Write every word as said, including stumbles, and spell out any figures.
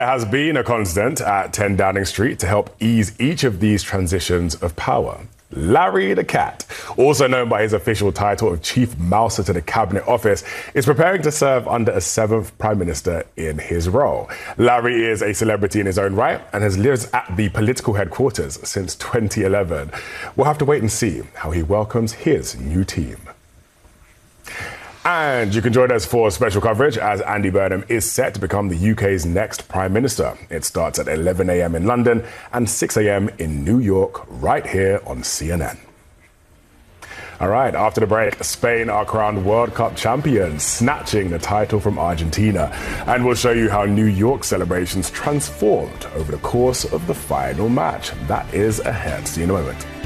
has been a constant at ten Downing Street to help ease each of these transitions of power. Larry the Cat, also known by his official title of Chief Mouser to the Cabinet Office, is preparing to serve under a seventh Prime Minister in his role. Larry is a celebrity in his own right and has lived at the political headquarters since twenty eleven. We'll have to wait and see how he welcomes his new team. And you can join us for special coverage as Andy Burnham is set to become the U K's next Prime Minister. It starts at eleven a m in London and six a m in New York, right here on C N N. All right, after the break, Spain are crowned World Cup champions, snatching the title from Argentina. And we'll show you how New York celebrations transformed over the course of the final match. That is ahead. See you in a moment.